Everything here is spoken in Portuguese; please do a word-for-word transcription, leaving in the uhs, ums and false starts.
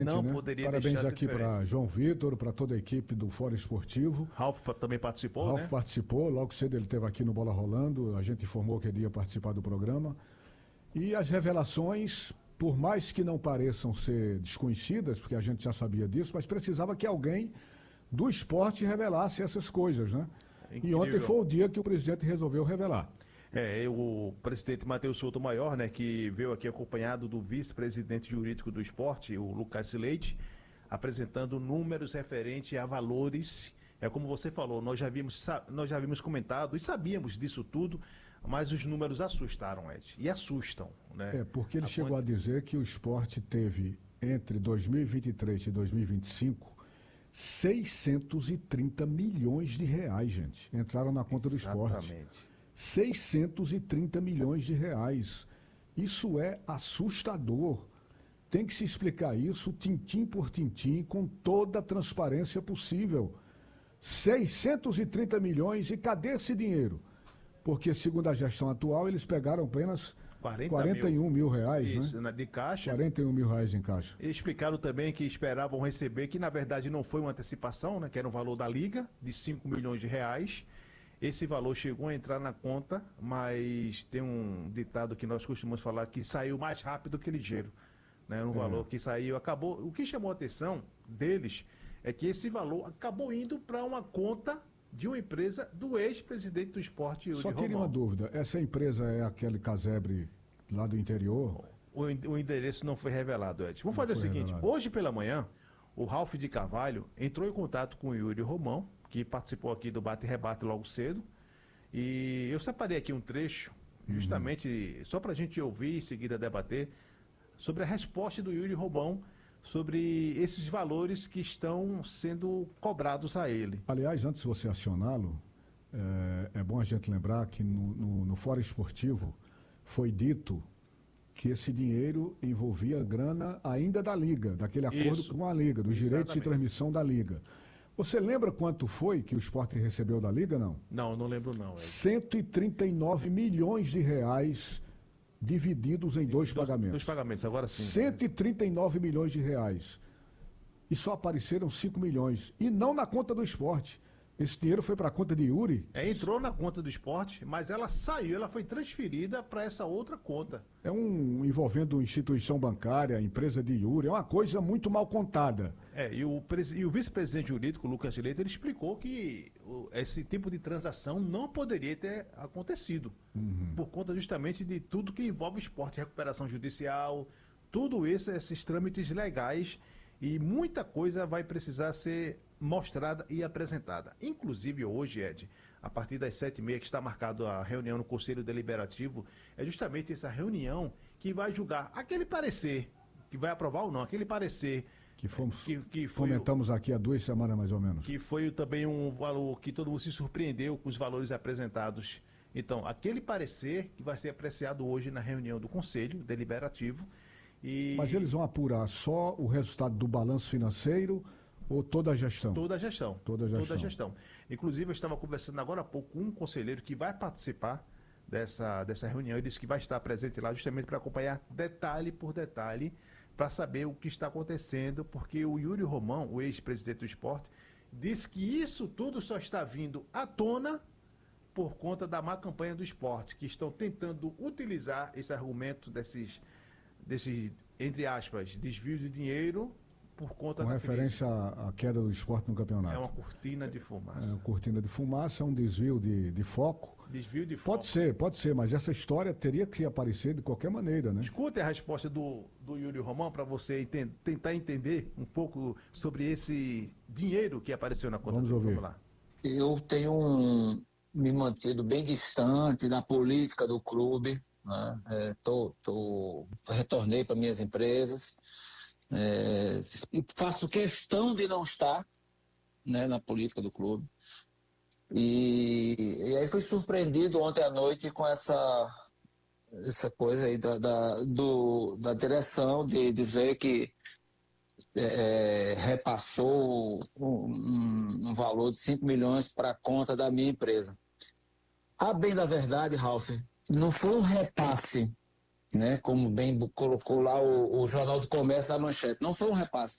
Não né? poderia Parabéns deixar de ser aqui diferente. para João Vitor, para toda a equipe do Fórum Esportivo. Ralf pa- também participou, Ralf né? participou, logo cedo ele esteve aqui no Bola Rolando, a gente informou que ele ia participar do programa. E as revelações, por mais que não pareçam ser desconhecidas, porque a gente já sabia disso, mas precisava que alguém do esporte revelasse essas coisas, né? É E ontem incrível. foi o dia que o presidente resolveu revelar. É, o presidente Matheus Souto Maior, né, que veio aqui acompanhado do vice-presidente jurídico do esporte, o Lucas Leite, apresentando números referentes a valores. É como você falou, nós já vimos, sa- nós já vimos comentado e sabíamos disso tudo, mas os números assustaram, Ed. E assustam, né? É, porque ele A chegou a quanti- dizer que o esporte teve, entre dois mil e vinte e três e dois mil e vinte e cinco, seiscentos e trinta milhões de reais, gente. Entraram na conta do esporte. Exatamente. seiscentos e trinta milhões de reais. Isso é assustador. Tem que se explicar isso tintim por tintim, com toda a transparência possível. seiscentos e trinta milhões, e cadê esse dinheiro? Porque, segundo a gestão atual, eles pegaram apenas quarenta quarenta e um mil reais, Isso, né? na- de caixa. quarenta e um mil reais em caixa. Eles explicaram também que esperavam receber, que na verdade não foi uma antecipação, né, que era um valor da Liga, de cinco milhões de reais. Esse valor chegou a entrar na conta, mas tem um ditado que nós costumamos falar que saiu mais rápido que ligeiro. Né? Um valor que saiu, acabou. O que chamou a atenção deles é que esse valor acabou indo para uma conta de uma empresa do ex-presidente do esporte, Yuri Só teria uma Romão. dúvida, essa empresa é aquele casebre lá do interior? O, en- o endereço não foi revelado, Ed. Vamos Não fazer o foi seguinte: revelado. hoje pela manhã, o Ralf de Carvalho entrou em contato com o Yuri Romão, que participou aqui do Bate e Rebate logo cedo. E eu separei aqui um trecho, justamente só para a gente ouvir e em seguida debater, sobre a resposta do Yuri Romão sobre esses valores que estão sendo cobrados a ele. Aliás, antes de você acioná-lo, é, é bom a gente lembrar que no, no, no Fórum Esportivo foi dito que esse dinheiro envolvia grana ainda da Liga, daquele acordo Isso. com a Liga, dos direitos de Exatamente. transmissão da Liga. Você lembra quanto foi que o Sport recebeu da Liga, não? Não, não lembro não, Ed. cento e trinta e nove milhões de reais divididos em dois Dos- pagamentos. Dos pagamentos, agora sim. cento e trinta e nove milhões de reais. E só apareceram cinco milhões. E não na conta do esporte. Esse dinheiro foi para a conta de Yuri. É, entrou na conta do esporte, mas ela saiu, ela foi transferida para essa outra conta. É um envolvendo instituição bancária, empresa de Yuri. É uma coisa muito mal contada. É, e o, presi- e o vice-presidente jurídico, Lucas Leite, ele explicou que o- esse tipo de transação não poderia ter acontecido. Por conta justamente de tudo que envolve esporte, recuperação judicial, tudo isso, esses trâmites legais. E muita coisa vai precisar ser mostrada e apresentada. Inclusive hoje, Ed, a partir das sete e meia, que está marcado a reunião no Conselho Deliberativo, é justamente essa reunião que vai julgar aquele parecer, que vai aprovar ou não, aquele parecer Que fomos, que, que foi, o- comentamos aqui há duas semanas mais ou menos. que foi também um valor que todo mundo se surpreendeu com os valores apresentados. Então, aquele parecer que vai ser apreciado hoje na reunião do Conselho Deliberativo. E Mas eles vão apurar só o resultado do balanço financeiro ou toda a gestão? toda a gestão. Toda a gestão. Toda a gestão. Inclusive, eu estava conversando agora há pouco com um conselheiro que vai participar dessa, dessa reunião. Ele disse que vai estar presente lá justamente para acompanhar detalhe por detalhe, para saber o que está acontecendo, porque o Yuri Romão, o ex-presidente do esporte, disse que isso tudo só está vindo à tona por conta da má campanha do esporte, que estão tentando utilizar esse argumento desses, desses entre aspas, desvios de dinheiro por conta Com da referência à, à queda do esporte no crise. campeonato. É uma cortina de fumaça. É uma cortina de fumaça, é um desvio de, de foco. Desvio de foco. Pode ser, pode ser, mas essa história teria que aparecer de qualquer maneira, né? Escute a resposta do, do Yuri Romão para você enten- tentar entender um pouco sobre esse dinheiro que apareceu na conta Vamos do ouvir. Vamos lá. Eu tenho um- me mantido bem distante da política do clube, né? É, tô, tô- retornei para minhas empresas, é, e faço questão de não estar, né, na política do clube. E, e aí fui surpreendido ontem à noite com essa, essa coisa aí da, da, do- da direção de dizer que é, repassou um, um- um valor de cinco milhões para a conta da minha empresa. A bem da verdade, Ralf, não foi um repasse, né, como bem colocou lá o, o Jornal do Comércio da manchete, não foi um repasse.